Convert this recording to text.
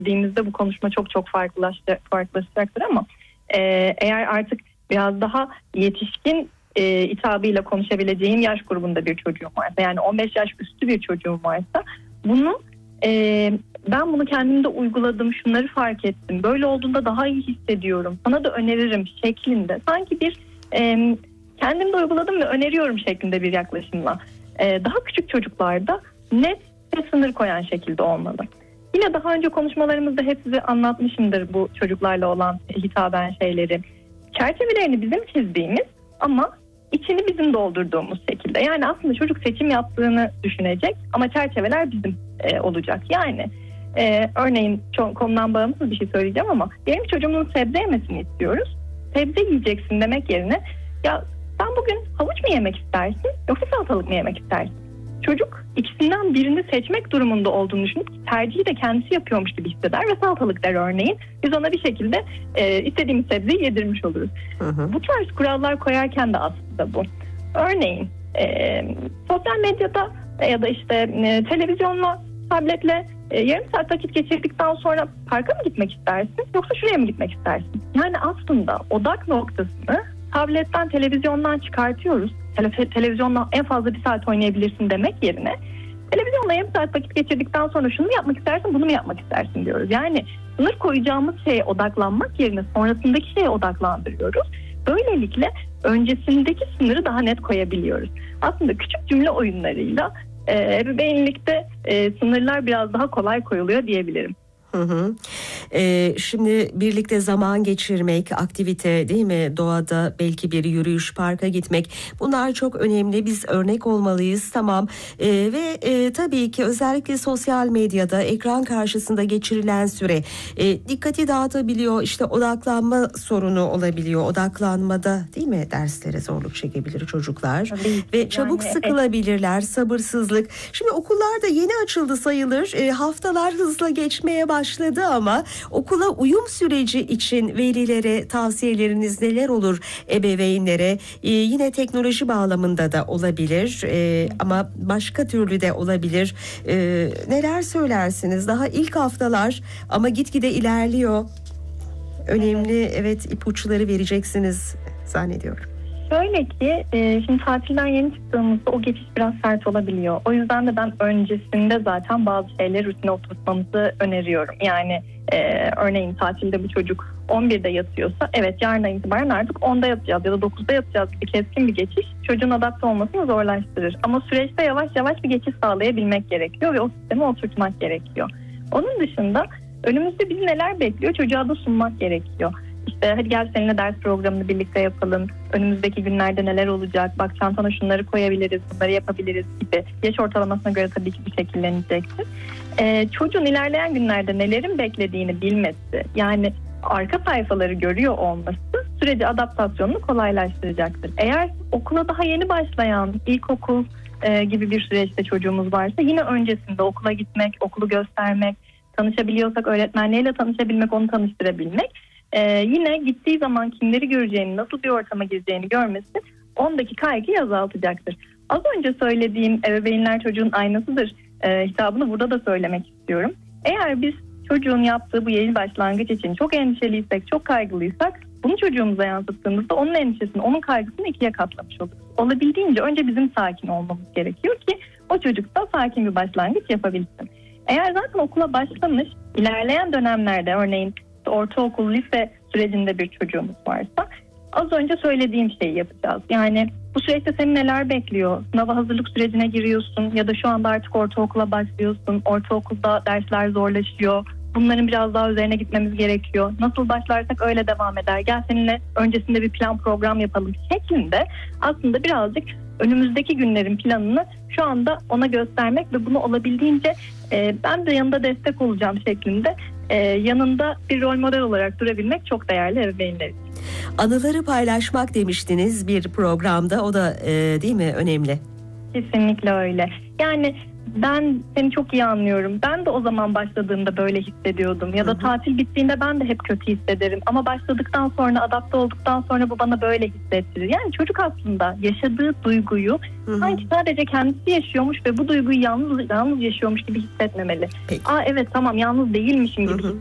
gittiğimizde bu konuşma çok farklılaşacaktır ama eğer artık biraz daha yetişkin hitabıyla konuşabileceğim yaş grubunda bir çocuğum varsa, yani 15 yaş üstü bir çocuğum varsa, ben bunu kendimde uyguladım, şunları fark ettim, böyle olduğunda daha iyi hissediyorum, sana da öneririm şeklinde, sanki bir kendimde uyguladım ve öneriyorum şeklinde bir yaklaşımla daha küçük çocuklarda net ve sınır koyan şekilde olmalı. Yine daha önce konuşmalarımızda hep size anlatmışımdır bu çocuklarla olan hitaben şeyleri. Çerçevelerini bizim çizdiğimiz ama içini bizim doldurduğumuz şekilde. Yani aslında çocuk seçim yaptığını düşünecek ama çerçeveler bizim olacak. Yani örneğin konudan bağımsız bir şey söyleyeceğim ama benim çocuğumun sebze yemesini istiyoruz. Sebze yiyeceksin demek yerine, ya sen bugün havuç mu yemek istersin yoksa salatalık mı yemek istersin? Çocuk ikisinden birini seçmek durumunda olduğunu düşünüp tercihi de kendisi yapıyormuş gibi hisseder ve salatalık der örneğin. Biz ona bir şekilde istediğimiz sebzeyi yedirmiş oluruz. Bu tarz kurallar koyarken de aslında bu. Örneğin sosyal medyada ya da işte televizyonla, tabletle yarım saat vakit geçirdikten sonra parka mı gitmek istersin yoksa şuraya mı gitmek istersin? Yani aslında odak noktasını tabletten, televizyondan çıkartıyoruz. Televizyonla en fazla bir saat oynayabilirsin demek yerine televizyonla yarım saat vakit geçirdikten sonra şunu mu yapmak istersin, bunu mu yapmak istersin diyoruz. Yani sınır koyacağımız şeye odaklanmak yerine sonrasındaki şeye odaklandırıyoruz. Böylelikle öncesindeki sınırı daha net koyabiliyoruz. Aslında küçük cümle oyunlarıyla ebeveynlikte sınırlar biraz daha kolay koyuluyor diyebilirim. Şimdi birlikte zaman geçirmek, aktivite değil mi? Doğada belki bir yürüyüş, parka gitmek, bunlar çok önemli. Biz örnek olmalıyız, tamam. Ve tabii ki özellikle sosyal medyada ekran karşısında geçirilen süre dikkati dağıtabiliyor. İşte odaklanma sorunu olabiliyor. Odaklanmada değil mi derslere zorluk çekebilir çocuklar. Tabii, ve çabuk sıkılabilirler, sabırsızlık. Şimdi okullar da yeni açıldı sayılır. Haftalar hızla geçmeye başladı ama okula uyum süreci için velilere tavsiyeleriniz neler olur, ebeveynlere? Yine teknoloji bağlamında da olabilir ama başka türlü de olabilir. Neler söylersiniz? Daha ilk haftalar ama gitgide ilerliyor. Önemli ipuçları vereceksiniz zannediyorum. Şöyle ki şimdi tatilden yeni çıktığımızda o geçiş biraz sert olabiliyor. O yüzden de ben öncesinde zaten bazı şeyleri rutine oturtmamızı öneriyorum. Yani örneğin tatilde bu çocuk 11'de yatıyorsa evet yarından itibaren artık 10'da yatacağız ya da 9'da yatacağız gibi keskin bir geçiş çocuğun adapte olmasını zorlaştırır. Ama süreçte yavaş yavaş bir geçiş sağlayabilmek gerekiyor ve o sistemi oturtmak gerekiyor. Onun dışında önümüzde bizi neler bekliyor çocuğa da sunmak gerekiyor. İşte hadi gel seninle ders programını birlikte yapalım. Önümüzdeki günlerde neler olacak? Bak çantana şunları koyabiliriz, bunları yapabiliriz gibi. Yaş ortalamasına göre tabii ki bir şekillenecektir. Çocuğun ilerleyen günlerde nelerin beklediğini bilmesi, yani arka sayfaları görüyor olması süreci adaptasyonunu kolaylaştıracaktır. Eğer okula daha yeni başlayan ilkokul gibi bir süreçte çocuğumuz varsa yine öncesinde okula gitmek, okulu göstermek, tanışabiliyorsak öğretmenleriyle tanışabilmek, onu tanıştırabilmek. Yine gittiği zaman kimleri göreceğini, nasıl bir ortama gireceğini görmesi ondaki kaygıyı azaltacaktır. Az önce söylediğim ebeveynler çocuğun aynasıdır hitabını burada da söylemek istiyorum. Eğer biz çocuğun yaptığı bu yeni başlangıç için çok endişeliysek, çok kaygılıysak bunu çocuğumuza yansıttığımızda onun endişesini, onun kaygısını ikiye katlamış oluruz. Olabildiğince önce bizim sakin olmamız gerekiyor ki o çocuk da sakin bir başlangıç yapabilsin. Eğer zaten okula başlamış, ilerleyen dönemlerde örneğin ortaokul, lise sürecinde bir çocuğumuz varsa az önce söylediğim şeyi yapacağız. Yani bu süreçte seni neler bekliyor? Sınava hazırlık sürecine giriyorsun ya da şu anda artık ortaokula başlıyorsun. Ortaokulda dersler zorlaşıyor. Bunların biraz daha üzerine gitmemiz gerekiyor. Nasıl başlarsak öyle devam eder. Gel seninle öncesinde bir plan program yapalım şeklinde aslında birazcık önümüzdeki günlerin planını şu anda ona göstermek ve bunu olabildiğince ben de yanında destek olacağım şeklinde yanında bir rol model olarak durabilmek çok değerli ebeveynler için. Anıları paylaşmak demiştiniz bir programda, o da değil mi önemli? Kesinlikle öyle. Yani Ben seni çok iyi anlıyorum. Ben de o zaman başladığımda böyle hissediyordum. Ya da tatil bittiğinde ben de hep kötü hissederim. Ama başladıktan sonra, adapte olduktan sonra bu bana böyle hissettirir. Yani çocuk aslında yaşadığı duyguyu sanki sadece kendisi yaşıyormuş ve bu duyguyu yalnız yaşıyormuş gibi hissetmemeli. Peki. Evet, tamam, yalnız değilmişim gibi